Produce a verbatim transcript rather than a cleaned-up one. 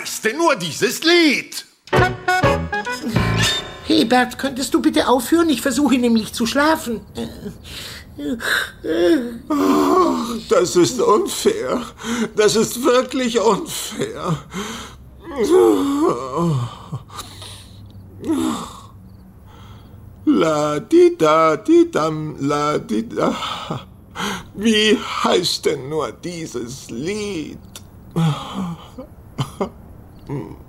heißt denn nur dieses Lied? Hebert, könntest du bitte aufhören? Ich versuche nämlich zu schlafen. Ach, das ist unfair. Das ist wirklich unfair. La di da di dam la di da. Wie heißt denn nur dieses Lied?